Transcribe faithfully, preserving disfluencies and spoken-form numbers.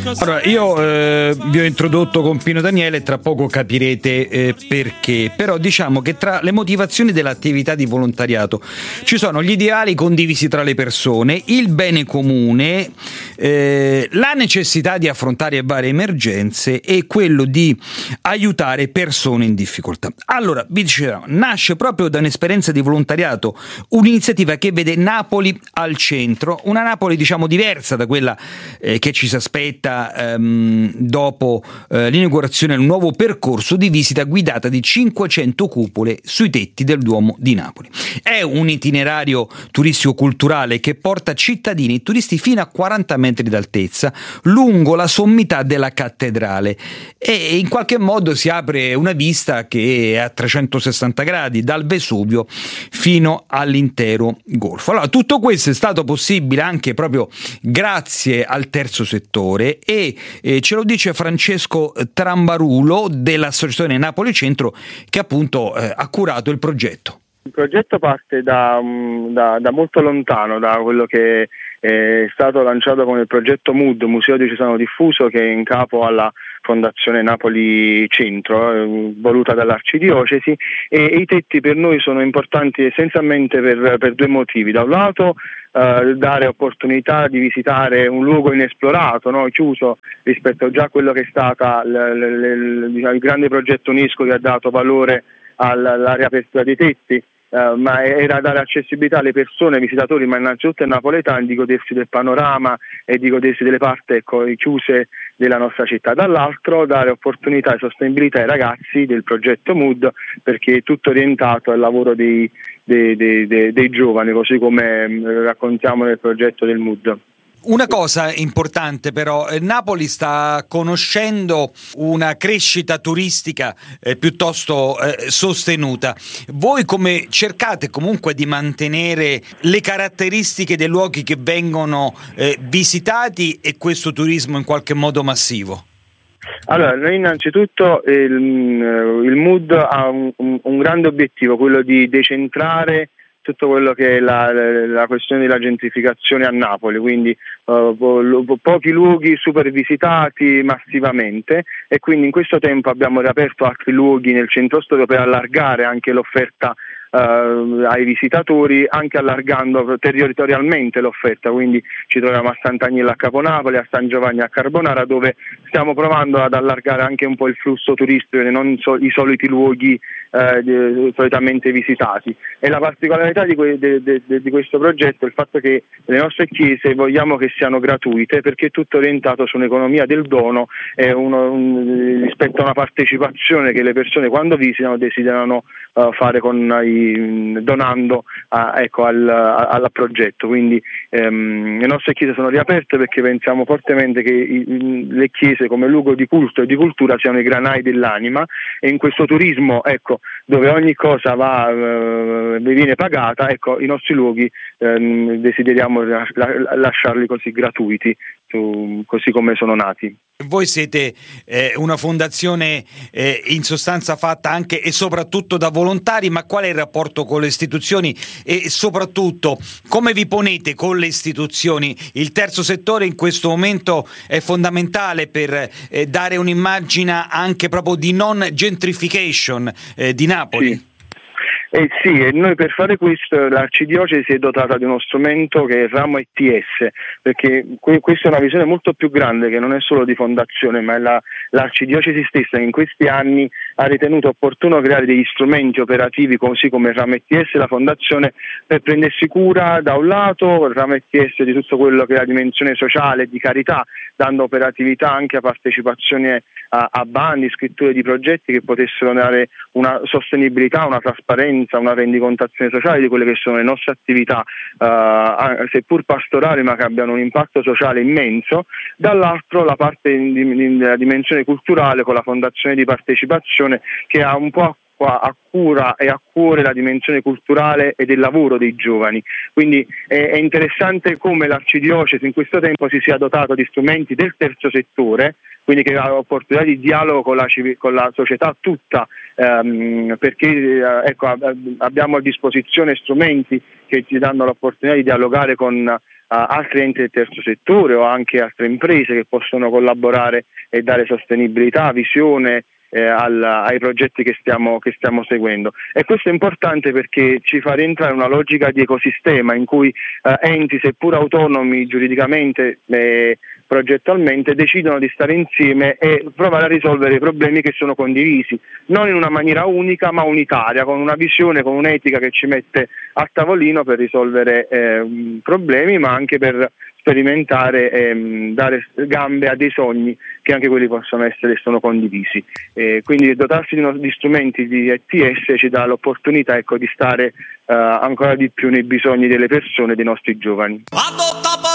Allora, io eh, vi ho introdotto con Pino Daniele e tra poco capirete eh, perché, però diciamo che tra le motivazioni dell'attività di volontariato ci sono gli ideali condivisi tra le persone, il bene comune, eh, la necessità di affrontare varie emergenze e quello di aiutare persone in difficoltà. Allora, vi dicevo, nasce proprio da un'esperienza di volontariato, un'iniziativa che vede Napoli al centro, una Napoli diciamo diversa da quella eh, che ci si aspetta ehm, dopo eh, l'inaugurazione di un nuovo percorso di visita guidata di cinquecento cupole sui tetti del Duomo di Napoli. È un itinerario turistico-culturale che porta cittadini e turisti fino a quaranta metri d'altezza lungo la sommità della cattedrale e in qualche modo si apre una vista che è a trecentosessanta gradi dal Vesuvio fino all'intero golfo. Allora, tutto questo è stato possibile anche proprio grazie al terzo settore e eh, ce lo dice Francesco Trambarulo dell'associazione Napoli Centro che appunto eh, ha curato il progetto. Il progetto parte da, da, da molto lontano, da quello che è stato lanciato come il progetto M U D, Museo Diocesano Diffuso, che è in capo alla Fondazione Napoli Centro, eh, voluta dall'Arcidiocesi, e, e i tetti per noi sono importanti essenzialmente per, per due motivi. Da un lato eh, dare opportunità di visitare un luogo inesplorato, no? Chiuso rispetto già a quello che è stata l, l, l, diciamo, il grande progetto UNESCO che ha dato valore alla riapertura dei tetti. Uh, ma era dare accessibilità alle persone, ai visitatori, ma innanzitutto ai napoletani, di godersi del panorama e di godersi delle parti ecco, chiuse della nostra città. Dall'altro dare opportunità e sostenibilità ai ragazzi del progetto M U D, perché è tutto orientato al lavoro dei, dei, dei, dei, dei giovani, così come mh, raccontiamo nel progetto del M U D. Una cosa importante però, eh, Napoli sta conoscendo una crescita turistica eh, piuttosto eh, sostenuta. Voi come cercate comunque di mantenere le caratteristiche dei luoghi che vengono eh, visitati e questo turismo in qualche modo massivo? Allora, noi innanzitutto il, il M U D ha un, un, un grande obiettivo, quello di decentrare tutto quello che è la, la questione della gentrificazione a Napoli, quindi uh, po- pochi luoghi super visitati massivamente, e quindi in questo tempo abbiamo riaperto altri luoghi nel centro storico per allargare anche l'offerta Uh, ai visitatori, anche allargando territorialmente l'offerta, quindi ci troviamo a Sant'Agnello a Caponapoli, a San Giovanni a Carbonara, dove stiamo provando ad allargare anche un po' il flusso turistico e non so, i soliti luoghi uh, di, solitamente visitati. E la particolarità di, que- de- de- de- di questo progetto è il fatto che le nostre chiese vogliamo che siano gratuite, perché è tutto orientato su un'economia del dono e uno, un, rispetto a una partecipazione che le persone quando visitano desiderano uh, fare con i donando a, ecco, al, al progetto. Quindi ehm, le nostre chiese sono riaperte perché pensiamo fortemente che i, le chiese come luogo di culto e di cultura siano i granai dell'anima, e in questo turismo ecco, dove ogni cosa va eh, viene pagata, ecco, i nostri luoghi ehm, desideriamo la, la, lasciarli così gratuiti, su, così come sono nati. Voi siete eh, una fondazione eh, in sostanza fatta anche e soprattutto da volontari, ma qual è il rapporto con le istituzioni e soprattutto come vi ponete con le istituzioni? Il terzo settore in questo momento è fondamentale per eh, dare un'immagine anche proprio di non gentrification eh, di Napoli. Sì. Eh sì, e noi per fare questo l'Arcidiocesi è dotata di uno strumento che è il ramo E T S, perché que- questa è una visione molto più grande, che non è solo di fondazione, ma è la, l'Arcidiocesi stessa che in questi anni ha ritenuto opportuno creare degli strumenti operativi, così come il ramo E T S e la fondazione, per prendersi cura da un lato il ramo E T S di tutto quello che è la dimensione sociale e di carità, dando operatività anche a partecipazione a, a bandi, scritture di progetti che potessero dare una sostenibilità, una trasparenza, una rendicontazione sociale di quelle che sono le nostre attività, uh, seppur pastorali, ma che abbiano un impatto sociale immenso. Dall'altro la parte della dimensione culturale con la fondazione di partecipazione, che ha un po' a cura e a cuore la dimensione culturale e del lavoro dei giovani. Quindi è, è interessante come l'Arcidiocesi in questo tempo si sia dotato di strumenti del terzo settore, quindi che ha l'opportunità di dialogo con la, con la società tutta, ehm, perché eh, ecco, abbiamo a disposizione strumenti che ci danno l'opportunità di dialogare con altri enti del terzo settore o anche altre imprese che possono collaborare e dare sostenibilità, visione eh, al, ai progetti che stiamo, che stiamo seguendo. E questo è importante perché ci fa rientrare in una logica di ecosistema in cui eh, enti, seppur autonomi giuridicamente e progettualmente, decidono di stare insieme e provare a risolvere i problemi che sono condivisi, non in una maniera unica ma unitaria, con una visione, con un'etica che ci mette a tavolino per risolvere eh, problemi, ma anche per sperimentare e mh, dare gambe a dei sogni che anche quelli possono essere e sono condivisi. Eh, quindi dotarsi di, no, di strumenti di E T S ci dà l'opportunità, ecco, di stare uh, ancora di più nei bisogni delle persone, dei nostri giovani.